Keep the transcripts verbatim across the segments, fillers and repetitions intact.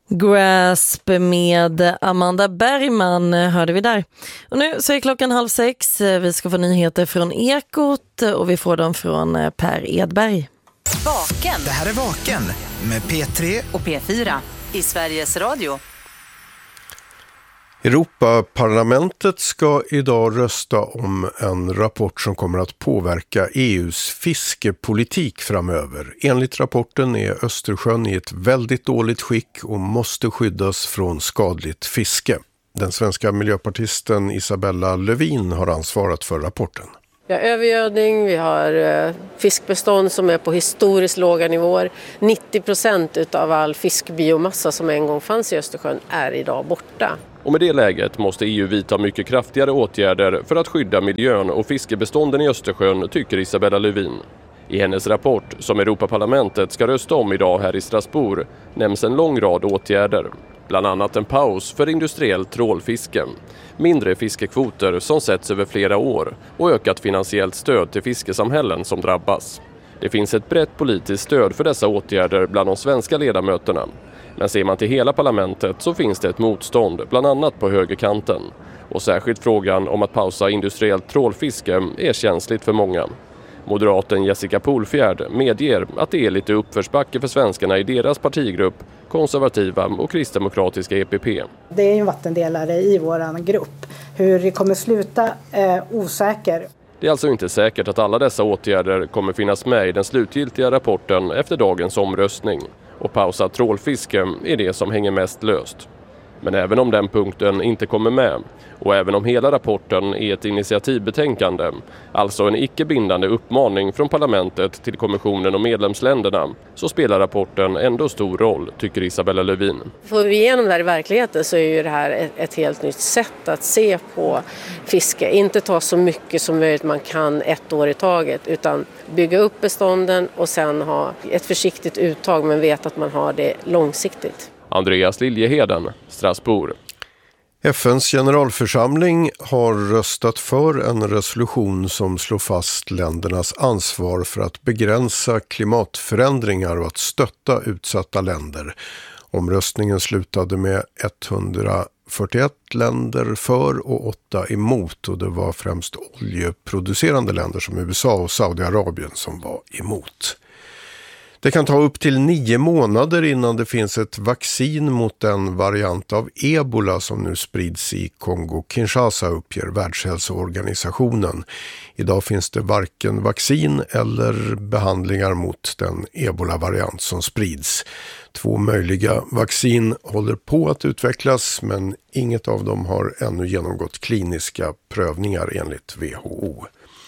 Grasp med Amanda Bergman hörde vi där. Och nu så är klockan halv sex. Vi ska få nyheter från Ekot och vi får dem från Per Edberg. Vaken. Det här är Vaken med P tre och P fyra i Sveriges Radio. Europaparlamentet ska idag rösta om en rapport som kommer att påverka E U:s fiskepolitik framöver. Enligt rapporten är Östersjön i ett väldigt dåligt skick och måste skyddas från skadligt fiske. Den svenska miljöpartisten Isabella Lövin har ansvarat för rapporten. Vi har övergödning, vi har eh, fiskbestånd som är på historiskt låga nivåer. nittio procent av all fiskbiomassa som en gång fanns i Östersjön är idag borta. Och med det läget måste E U vidta mycket kraftigare åtgärder för att skydda miljön och fiskebestånden i Östersjön, tycker Isabella Lövin. I hennes rapport, som Europaparlamentet ska rösta om idag här i Strasbourg, nämns en lång rad åtgärder. Bland annat en paus för industriellt trålfiske, mindre fiskekvoter som sätts över flera år och ökat finansiellt stöd till fiskesamhällen som drabbas. Det finns ett brett politiskt stöd för dessa åtgärder bland de svenska ledamöterna. Men ser man till hela parlamentet så finns det ett motstånd, bland annat på högerkanten. Och särskilt frågan om att pausa industriellt trålfiske är känsligt för många. Moderaten Jessica Polfjärd medger att det är lite uppförsbacke för svenskarna i deras partigrupp, konservativa och kristdemokratiska E P P. Det är en vattendelare i våran grupp. Hur det kommer sluta är osäker. Det är alltså inte säkert att alla dessa åtgärder kommer finnas med i den slutgiltiga rapporten efter dagens omröstning. Och pausa trålfiske är det som hänger mest löst. Men även om den punkten inte kommer med, och även om hela rapporten är ett initiativbetänkande, alltså en icke-bindande uppmaning från parlamentet till kommissionen och medlemsländerna, så spelar rapporten ändå stor roll, tycker Isabella Lövin. Får vi igenom det här i verkligheten så är ju det här ett, ett helt nytt sätt att se på fiske. Inte ta så mycket som möjligt man kan ett år i taget, utan bygga upp bestånden och sen ha ett försiktigt uttag men veta att man har det långsiktigt. Andreas Liljeheden, Strasbourg. F N:s generalförsamling har röstat för en resolution som slår fast ländernas ansvar för att begränsa klimatförändringar och att stötta utsatta länder. Omröstningen slutade med etthundrafyrtioett länder för och åtta emot, och det var främst oljeproducerande länder som U S A och Saudiarabien som var emot. Det kan ta upp till nio månader innan det finns ett vaccin mot den variant av ebola som nu sprids i Kongo-Kinshasa, uppger Världshälsoorganisationen. Idag finns det varken vaccin eller behandlingar mot den ebola-variant som sprids. Två möjliga vaccin håller på att utvecklas, men inget av dem har ännu genomgått kliniska prövningar enligt W H O.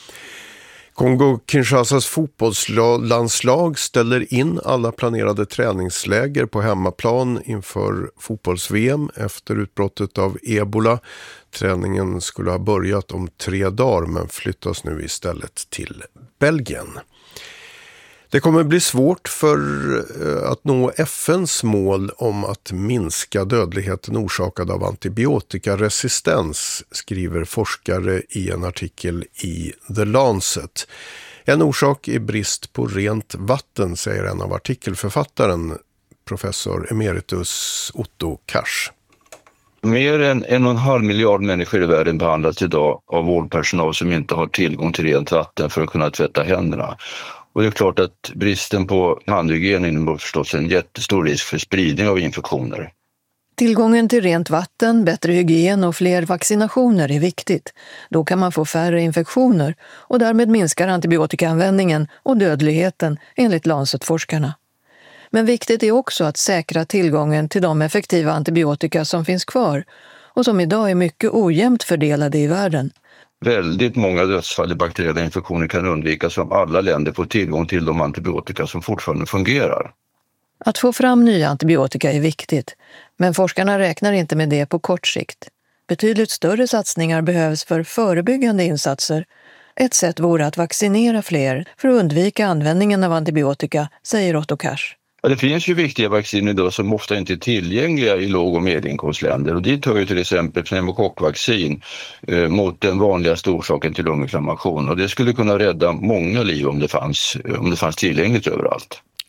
Kongo-Kinshasas fotbollslandslag ställer in alla planerade träningsläger på hemmaplan inför fotbolls-V M efter utbrottet av ebola. Träningen skulle ha börjat om tre dagar men flyttas nu istället till Belgien. Det kommer bli svårt för att nå F N:s mål om att minska dödligheten orsakad av antibiotikaresistens, skriver forskare i en artikel i The Lancet. En orsak är brist på rent vatten, säger en av artikelförfattaren, professor emeritus Otto Kars. Mer än en och en halv miljard människor i världen behandlas idag av vårdpersonal som inte har tillgång till rent vatten för att kunna tvätta händerna. Och det är klart att bristen på handhygien innebär förstås en jättestor risk för spridning av infektioner. Tillgången till rent vatten, bättre hygien och fler vaccinationer är viktigt. Då kan man få färre infektioner och därmed minskar antibiotikaanvändningen och dödligheten enligt Lancet-forskarna. Men viktigt är också att säkra tillgången till de effektiva antibiotika som finns kvar och som idag är mycket ojämnt fördelade i världen. Väldigt många dödsfall i bakteriella infektioner kan undvikas om alla länder får tillgång till de antibiotika som fortfarande fungerar. Att få fram nya antibiotika är viktigt, men forskarna räknar inte med det på kort sikt. Betydligt större satsningar behövs för förebyggande insatser. Ett sätt vore att vaccinera fler för att undvika användningen av antibiotika, säger Otto Kars. Ja, det finns ju viktiga vacciner idag som ofta inte är tillgängliga i låg- och medelinkomstländer. Och dit hör ju till exempel pneumokockvaccin eh, mot den vanligaste orsaken till lunginflammation. Och det skulle kunna rädda många liv om det fanns, om det fanns tillgängligt överallt.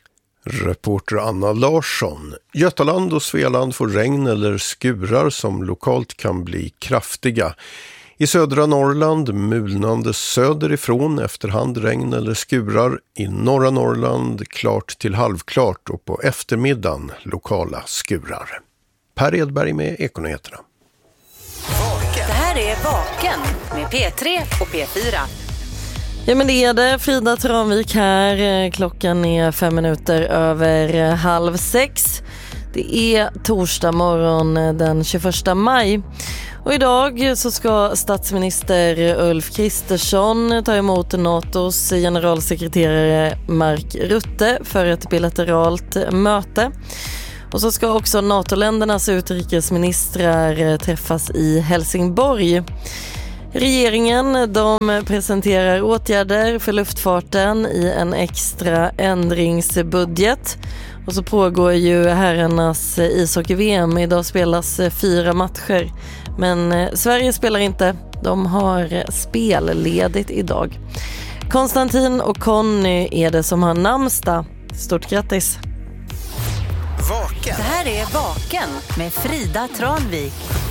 Reporter Anna Larsson. Götaland och Svealand får regn eller skurar som lokalt kan bli kraftiga. I södra Norrland mulnande söderifrån, efterhand regn eller skurar. I norra Norrland klart till halvklart och på eftermiddagen lokala skurar. Per Edberg med Ekonyheterna. Det här är Vaken med P tre och P fyra. Ja, men det är det. Frida Tranvik här. Klockan är fem minuter över halv sex. Det är torsdag morgon den tjugoförsta maj. Och idag så ska statsminister Ulf Kristersson ta emot NATOs generalsekreterare Mark Rutte för ett bilateralt möte. Och så ska också NATO-ländernas utrikesministrar träffas i Helsingborg. Regeringen de presenterar åtgärder för luftfarten i en extra ändringsbudget. Och så pågår ju herrarnas ishockey-V M. Idag spelas fyra matcher. Men Sverige spelar inte. De har spelledigt idag. Konstantin och Conny är det som har namnsdag. Stort grattis! Vaken. Det här är Vaken med Frida Tranvik.